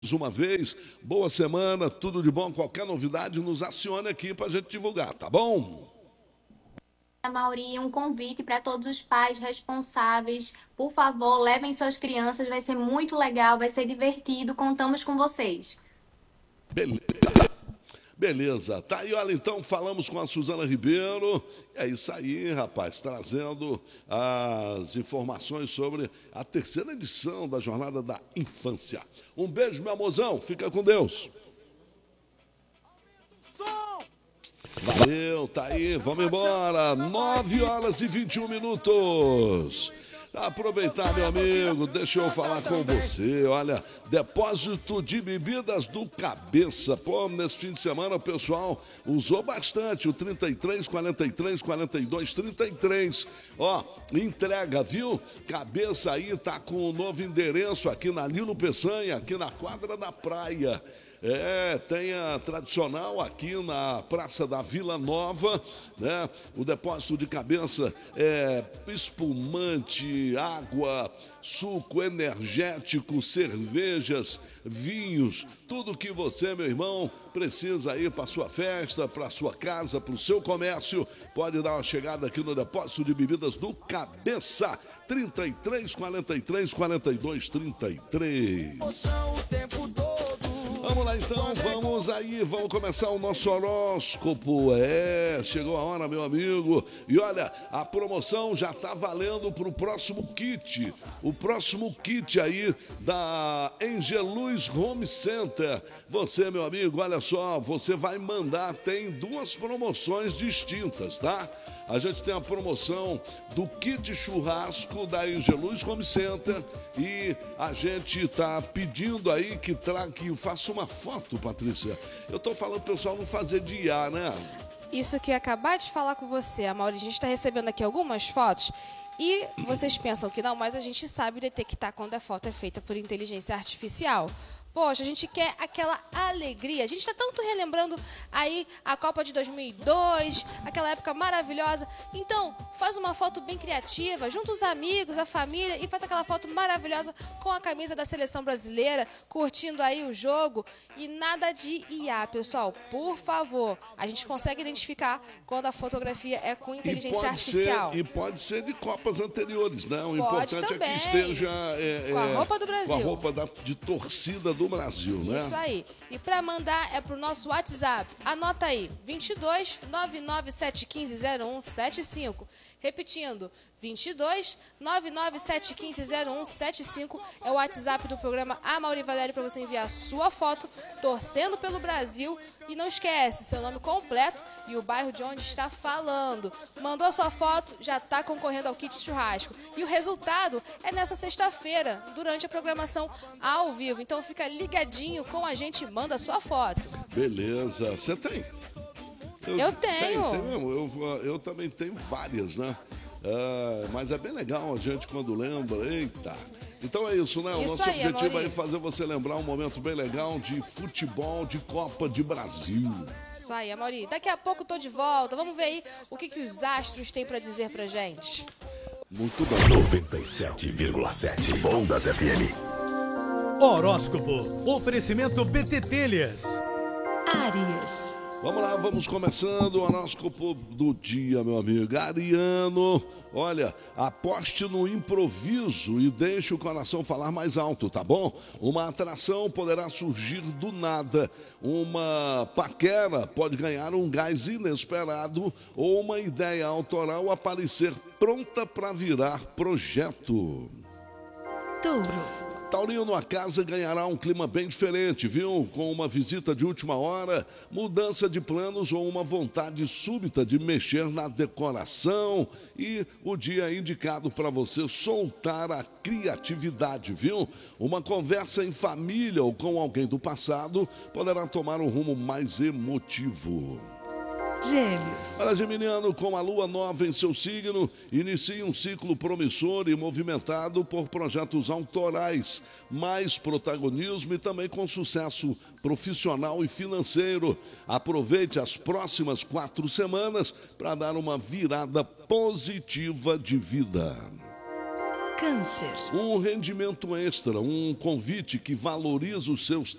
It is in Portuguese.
Uma vez, boa semana, tudo de bom, qualquer novidade nos acione aqui para a gente divulgar, tá bom? Mauri, um convite para todos os pais responsáveis. Por favor, levem suas crianças, vai ser muito legal, vai ser divertido. Contamos com vocês. Beleza, tá aí, olha, então falamos com a Suzana Ribeiro. É isso aí, rapaz, trazendo as informações sobre a terceira edição da Jornada da Infância. Um beijo, meu amorzão, fica com Deus. Valeu, tá aí, vamos embora. 9h21. Aproveitar, meu amigo, deixa eu falar com você. Olha, depósito de bebidas do Cabeça. Pô, nesse fim de semana o pessoal usou bastante o 33, 43, 42, 33. Ó, entrega, viu? Cabeça aí tá com o novo endereço aqui na Nilo Peçanha, aqui na quadra da praia. Tem a tradicional aqui na Praça da Vila Nova, né? O depósito de cabeça é espumante, água, suco energético, cervejas, vinhos, tudo que você, meu irmão, precisa ir para sua festa, para sua casa, para o seu comércio, pode dar uma chegada aqui no depósito de bebidas do Cabeça. 33, 43, 42, 33. Vamos lá então, vamos começar o nosso horóscopo. Chegou a hora, meu amigo. E olha, a promoção já está valendo para o próximo kit. O próximo kit aí da Angelus Home Center. Você, meu amigo, olha só, você vai mandar, tem duas promoções distintas, tá? A gente tem a promoção do kit churrasco da Angelus Home Center e a gente está pedindo aí que faça uma foto, Patrícia. Eu estou falando pro pessoal não fazer de IA, né? Isso que eu ia acabar de falar com você, Amaury. A gente está recebendo aqui algumas fotos e vocês pensam que não, mas a gente sabe detectar quando a foto é feita por inteligência artificial. Poxa, a gente quer aquela alegria. A gente está tanto relembrando aí a Copa de 2002, aquela época maravilhosa. Então, faz uma foto bem criativa, junta os amigos, a família e faz aquela foto maravilhosa com a camisa da seleção brasileira, curtindo aí o jogo. E nada de IA, pessoal. Por favor, a gente consegue identificar quando a fotografia é com inteligência artificial. E pode ser de Copas anteriores, né? O pode importante também. É que esteja com a roupa do Brasil. Com a roupa de torcida do Brasil, né? Isso aí. E para mandar é pro nosso WhatsApp. Anota aí, 22 99715 0175. Repetindo, 22 99715 0175 é o WhatsApp do programa Amaury Valério para você enviar sua foto torcendo pelo Brasil. E não esquece, seu nome completo e o bairro de onde está falando. Mandou sua foto, já está concorrendo ao kit churrasco. E o resultado é nessa sexta-feira, durante a programação ao vivo. Então fica ligadinho com a gente e manda sua foto. Beleza. Você tem? Eu tenho. Eu também tenho várias, né? Mas é bem legal a gente quando lembra. Eita! Então é isso, né? O nosso objetivo é fazer você lembrar um momento bem legal de futebol, de Copa de Brasil. Isso aí, Amaury. Daqui a pouco tô de volta. Vamos ver aí o que os astros têm pra dizer pra gente. Muito bem. 97,7 Ondas FM. Horóscopo. Oferecimento BT Telhas. Áries. Vamos lá, vamos começando o horóscopo do dia, meu amigo. Ariano, olha, aposte no improviso e deixe o coração falar mais alto, tá bom? Uma atração poderá surgir do nada. Uma paquera pode ganhar um gás inesperado ou uma ideia autoral aparecer pronta para virar projeto. Touro. Taurino, a casa ganhará um clima bem diferente, viu? Com uma visita de última hora, mudança de planos ou uma vontade súbita de mexer na decoração. E o dia é indicado para você soltar a criatividade, viu? Uma conversa em família ou com alguém do passado poderá tomar um rumo mais emotivo. Gêmeos. Para Geminiano, com a lua nova em seu signo, inicie um ciclo promissor e movimentado por projetos autorais, mais protagonismo e também com sucesso profissional e financeiro. Aproveite as próximas 4 semanas para dar uma virada positiva de vida. Câncer. Um rendimento extra, um convite que valoriza os seus